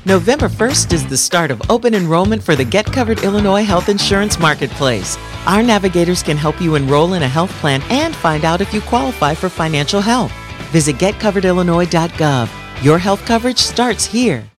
November 1st is the start of open enrollment for the Get Covered Illinois Health Insurance Marketplace. Our navigators can help you enroll in a health plan and find out if you qualify for financial help. Visit getcoveredillinois.gov. Your health coverage starts here.